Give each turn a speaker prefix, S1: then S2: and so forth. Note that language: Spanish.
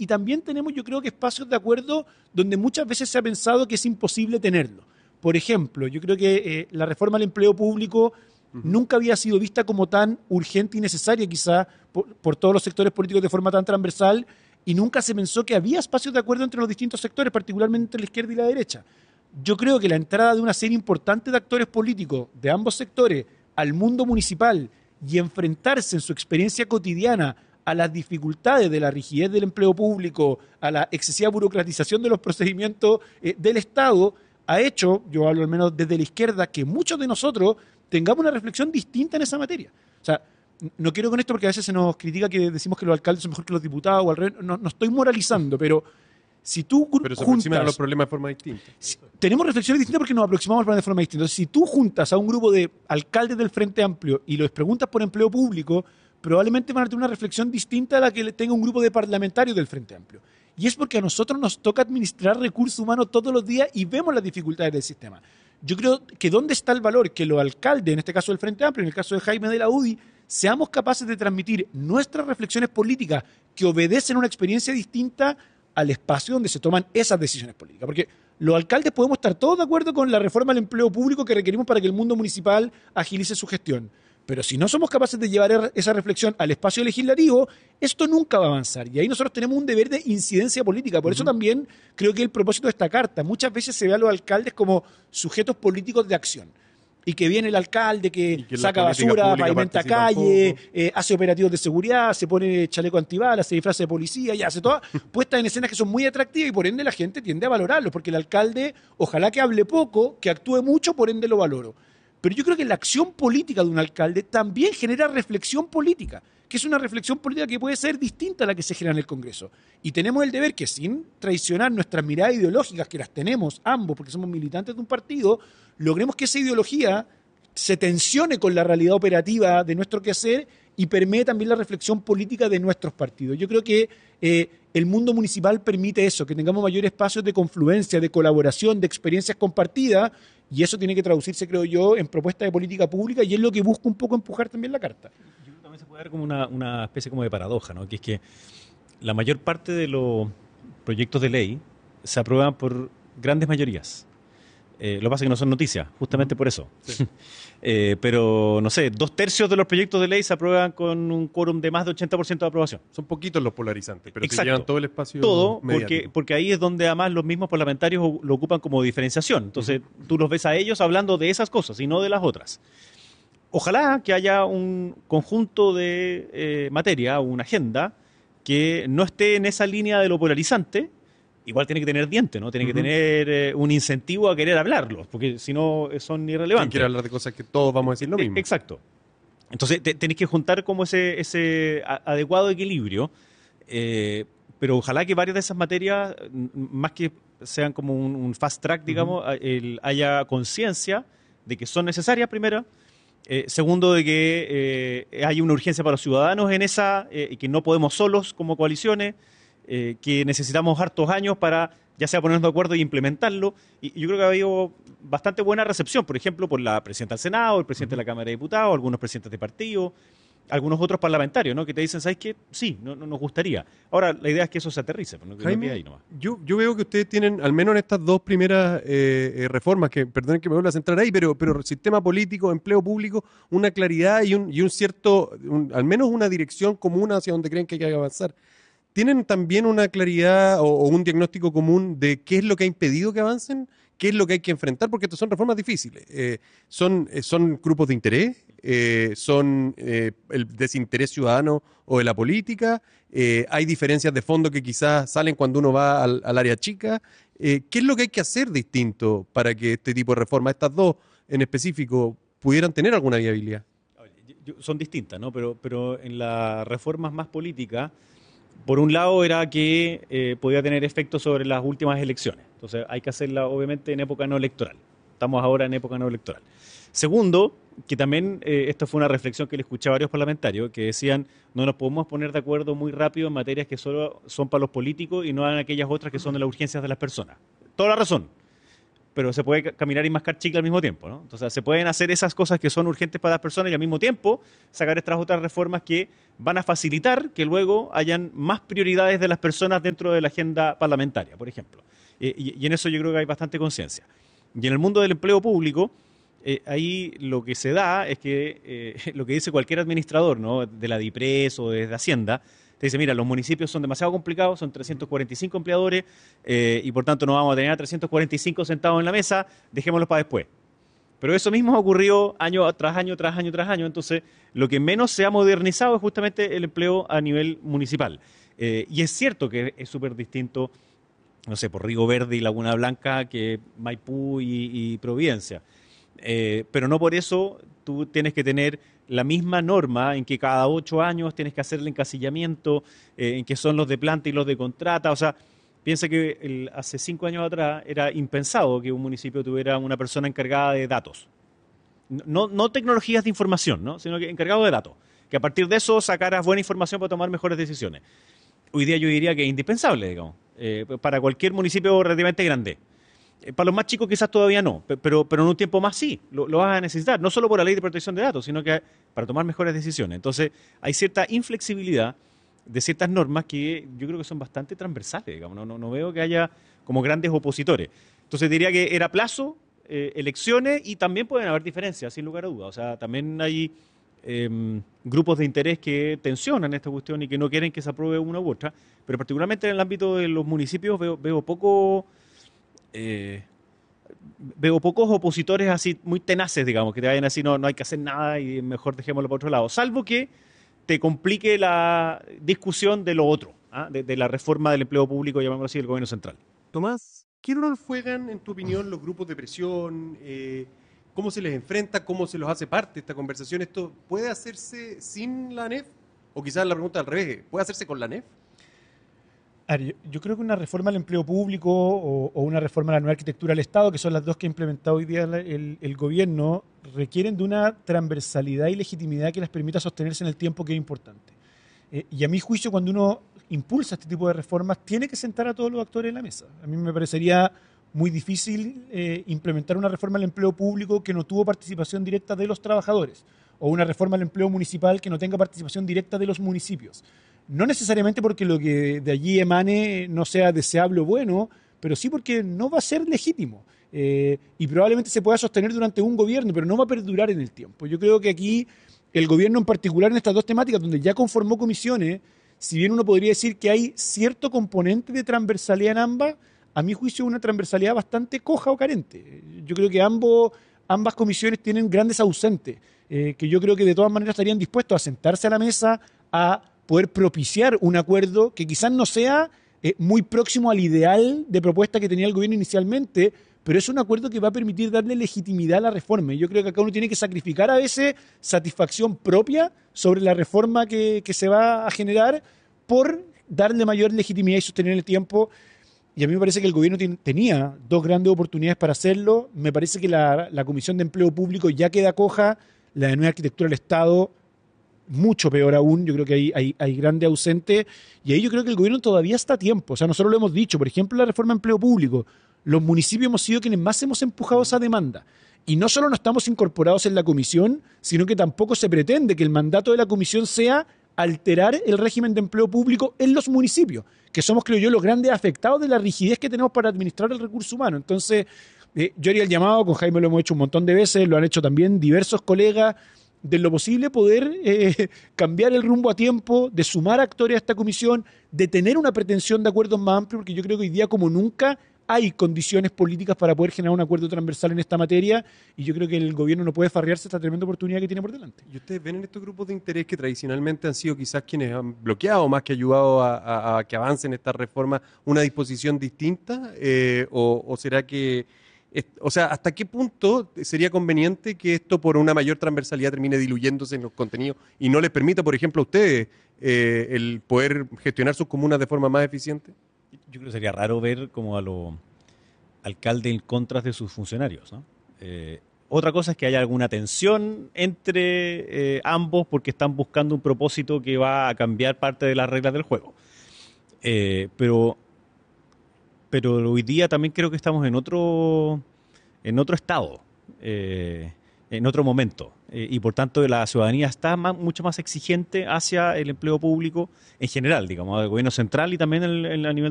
S1: y también tenemos, yo creo que espacios de acuerdo donde muchas veces se ha pensado que es imposible tenerlo. Por ejemplo, yo creo que la reforma al empleo público nunca había sido vista como tan urgente y necesaria quizá por todos los sectores políticos de forma tan transversal, y nunca se pensó que había espacios de acuerdo entre los distintos sectores, particularmente entre la izquierda y la derecha. Yo creo que la entrada de una serie importante de actores políticos de ambos sectores al mundo municipal y enfrentarse en su experiencia cotidiana a las dificultades de la rigidez del empleo público, a la excesiva burocratización de los procedimientos del Estado, ha hecho, yo hablo al menos desde la izquierda, que muchos de nosotros tengamos una reflexión distinta en esa materia. O sea, no quiero con esto porque a veces se nos critica que decimos que los alcaldes son mejor que los diputados, o al revés, no estoy moralizando, pero si tú
S2: pero se aproximan a los problemas de forma distinta.
S1: Tenemos reflexiones distintas porque nos aproximamos al problema de forma distinta. Entonces, si tú juntas a un grupo de alcaldes del Frente Amplio y les preguntas por empleo público, probablemente van a tener una reflexión distinta a la que tenga un grupo de parlamentarios del Frente Amplio. Y es porque a nosotros nos toca administrar recursos humanos todos los días y vemos las dificultades del sistema. Yo creo que ¿dónde está el valor? Que los alcaldes, en este caso del Frente Amplio, en el caso de Jaime de la UDI, seamos capaces de transmitir nuestras reflexiones políticas que obedecen a una experiencia distinta al espacio donde se toman esas decisiones políticas. Porque los alcaldes podemos estar todos de acuerdo con la reforma al empleo público que requerimos para que el mundo municipal agilice su gestión. Pero si no somos capaces de llevar esa reflexión al espacio legislativo, esto nunca va a avanzar. Y ahí nosotros tenemos un deber de incidencia política. Por eso también creo que el propósito de esta carta, muchas veces se ve a los alcaldes como sujetos políticos de acción. Y que viene el alcalde que saca basura, pavimenta calle, hace operativos de seguridad, se pone chaleco antibalas, se disfraza de policía y hace todas puestas en escenas que son muy atractivas y por ende la gente tiende a valorarlo, porque el alcalde, ojalá que hable poco, que actúe mucho, por ende lo valoro. Pero yo creo que la acción política de un alcalde también genera reflexión política, que es una reflexión política que puede ser distinta a la que se genera en el Congreso. Y tenemos el deber que, sin traicionar nuestras miradas ideológicas, que las tenemos ambos, porque somos militantes de un partido, logremos que esa ideología se tensione con la realidad operativa de nuestro quehacer y permee también la reflexión política de nuestros partidos. Yo creo que el mundo municipal permite eso, que tengamos mayores espacios de confluencia, de colaboración, de experiencias compartidas, y eso tiene que traducirse, creo yo, en propuestas de política pública, y es lo que busca un poco empujar también la carta.
S3: Yo creo que también se puede dar como una especie como de paradoja, ¿no? Que es que la mayor parte de los proyectos de ley se aprueban por grandes mayorías. Lo que pasa es que no son noticias, justamente por eso. Sí. Pero, no sé, 2/3 de los proyectos de ley se aprueban con un quórum de más de 80% de aprobación.
S2: Son poquitos los polarizantes, pero
S3: exacto,
S2: se llevan todo el espacio.
S3: Todo, porque ahí es donde además los mismos parlamentarios lo ocupan como diferenciación. Entonces, tú los ves a ellos hablando de esas cosas y no de las otras. Ojalá que haya un conjunto de materia, una agenda, que no esté en esa línea de lo polarizante. Igual tiene que tener diente, ¿no? Tiene que tener un incentivo a querer hablarlos, porque si no son irrelevantes.
S2: ¿Quién quiere hablar de cosas que todos vamos a decir lo mismo?
S3: Exacto. Entonces tenéis que juntar como ese adecuado equilibrio, pero ojalá que varias de esas materias, más que sean como un fast track, digamos, haya conciencia de que son necesarias, primero. Segundo, de que hay una urgencia para los ciudadanos en esa, y que no podemos solos como coaliciones. Que necesitamos hartos años para ya sea ponernos de acuerdo y implementarlo, y yo creo que ha habido bastante buena recepción, por ejemplo, por la presidenta del Senado, el presidente de la Cámara de Diputados, algunos presidentes de partido, algunos otros parlamentarios, ¿no? Que te dicen, ¿sabes qué? Sí, no nos gustaría. Ahora, la idea es que eso se aterrice, ¿no? Que
S2: Jaime,
S3: no ahí nomás.
S2: yo veo que ustedes tienen, al menos en estas dos primeras reformas, que perdonen que me vuelva a centrar ahí, pero sistema político, empleo público, una claridad y un cierto, al menos una dirección común hacia donde creen que hay que avanzar. ¿Tienen también una claridad o un diagnóstico común de qué es lo que ha impedido que avancen? ¿Qué es lo que hay que enfrentar? Porque estas son reformas difíciles. Son grupos de interés, son el desinterés ciudadano o de la política, hay diferencias de fondo que quizás salen cuando uno va al área chica. ¿Qué es lo que hay que hacer distinto para que este tipo de reformas, estas dos en específico, pudieran tener alguna viabilidad?
S3: Son distintas, ¿no? Pero en las reformas más políticas, por un lado era que podía tener efectos sobre las últimas elecciones. Entonces hay que hacerla obviamente en época no electoral. Estamos ahora en época no electoral. Segundo, que también esto fue una reflexión que le escuché a varios parlamentarios que decían no nos podemos poner de acuerdo muy rápido en materias que solo son para los políticos y no en aquellas otras que son de las urgencias de las personas. Toda la razón. pero se puede caminar y mascar chicle al mismo tiempo, ¿no? Entonces, se pueden hacer esas cosas que son urgentes para las personas y al mismo tiempo sacar estas otras reformas que van a facilitar que luego hayan más prioridades de las personas dentro de la agenda parlamentaria, por ejemplo. Y en eso yo creo que hay bastante conciencia. Y en el mundo del empleo público, ahí lo que se da es que lo que dice cualquier administrador, ¿no? De la DIPRES o desde Hacienda, te dice, mira, los municipios son demasiado complicados, son 345 empleadores y por tanto no vamos a tener a 345 sentados en la mesa, dejémoslos para después. Pero eso mismo ha ocurrido año tras año, tras año, tras año. Entonces, lo que menos se ha modernizado es justamente el empleo a nivel municipal. Y es cierto que es súper distinto, no sé, por Río Verde y Laguna Blanca que Maipú y Providencia. Pero no por eso tú tienes que tener la misma norma en que cada 8 años tienes que hacer el encasillamiento, en que son los de planta y los de contrata. O sea, piensa que hace 5 años atrás era impensado que un municipio tuviera una persona encargada de datos. No tecnologías de información, ¿no? Sino que encargado de datos. Que a partir de eso sacaras buena información para tomar mejores decisiones. Hoy día yo diría que es indispensable, digamos, para cualquier municipio relativamente grande. Para los más chicos quizás todavía no, pero en un tiempo más sí, lo vas a necesitar, no solo por la ley de protección de datos, sino que para tomar mejores decisiones. Entonces, hay cierta inflexibilidad de ciertas normas que yo creo que son bastante transversales, digamos, no veo que haya como grandes opositores. Entonces, diría que era plazo, elecciones y también pueden haber diferencias, sin lugar a dudas. O sea, también hay grupos de interés que tensionan esta cuestión y que no quieren que se apruebe una u otra, pero particularmente en el ámbito de los municipios veo pocos opositores así muy tenaces, digamos, que te vayan así, no hay que hacer nada y mejor dejémoslo para otro lado, salvo que te complique la discusión de lo otro, de la reforma del empleo público, llamémoslo así, del gobierno central.
S2: Tomás, ¿qué rol juegan, en tu opinión, los grupos de presión? ¿Cómo se les enfrenta? ¿Cómo se los hace parte de esta conversación? ¿Esto puede hacerse sin la ANEF? O quizás la pregunta al revés, ¿puede hacerse con la ANEF?
S1: A ver, yo creo que una reforma al empleo público o una reforma a la nueva arquitectura del Estado, que son las dos que ha implementado hoy día el gobierno, requieren de una transversalidad y legitimidad que les permita sostenerse en el tiempo, que es importante. Y a mi juicio, cuando uno impulsa este tipo de reformas, tiene que sentar a todos los actores en la mesa. A mí me parecería muy difícil implementar una reforma al empleo público que no tuvo participación directa de los trabajadores, o una reforma al empleo municipal que no tenga participación directa de los municipios. No necesariamente porque lo que de allí emane no sea deseable o bueno, pero sí porque no va a ser legítimo. Y probablemente se pueda sostener durante un gobierno, pero no va a perdurar en el tiempo. Yo creo que aquí el gobierno en particular en estas dos temáticas, donde ya conformó comisiones, si bien uno podría decir que hay cierto componente de transversalidad en ambas, a mi juicio una transversalidad bastante coja o carente. Yo creo que ambas comisiones tienen grandes ausentes, que yo creo que de todas maneras estarían dispuestos a sentarse a la mesa, a poder propiciar un acuerdo que quizás no sea muy próximo al ideal de propuesta que tenía el gobierno inicialmente, pero es un acuerdo que va a permitir darle legitimidad a la reforma. Y yo creo que acá uno tiene que sacrificar a veces satisfacción propia sobre la reforma que se va a generar por darle mayor legitimidad y sostener el tiempo. Y a mí me parece que el gobierno tenía dos grandes oportunidades para hacerlo. Me parece que la Comisión de Empleo Público ya queda coja, la de Nueva Arquitectura del Estado mucho peor aún. Yo creo que hay grandes ausentes, y ahí yo creo que el gobierno todavía está a tiempo. O sea, nosotros lo hemos dicho, por ejemplo, la reforma de empleo público, los municipios hemos sido quienes más hemos empujado esa demanda. Y no solo no estamos incorporados en la comisión, sino que tampoco se pretende que el mandato de la comisión sea alterar el régimen de empleo público en los municipios, que somos, creo yo, los grandes afectados de la rigidez que tenemos para administrar el recurso humano. Entonces, yo haría el llamado, con Jaime lo hemos hecho un montón de veces, lo han hecho también diversos colegas, de lo posible poder cambiar el rumbo a tiempo, de sumar actores a esta comisión, de tener una pretensión de acuerdos más amplios, porque yo creo que hoy día como nunca hay condiciones políticas para poder generar un acuerdo transversal en esta materia, y yo creo que el gobierno no puede farrearse esta tremenda oportunidad que tiene por delante.
S2: ¿Y ustedes ven en estos grupos de interés que tradicionalmente han sido quizás quienes han bloqueado más que ayudado a que avancen estas reformas una disposición distinta? ¿O será que, o sea, hasta qué punto sería conveniente que esto por una mayor transversalidad termine diluyéndose en los contenidos y no les permita, por ejemplo, a ustedes el poder gestionar sus comunas de forma más eficiente?
S3: Yo creo que sería raro ver como a los alcaldes en contra de sus funcionarios, ¿no? Otra cosa es que haya alguna tensión entre ambos porque están buscando un propósito que va a cambiar parte de las reglas del juego. Pero hoy día también creo que estamos en otro en otro estado, en otro momento. Y por tanto la ciudadanía está mucho más exigente hacia el empleo público en general, digamos, del gobierno central y también a nivel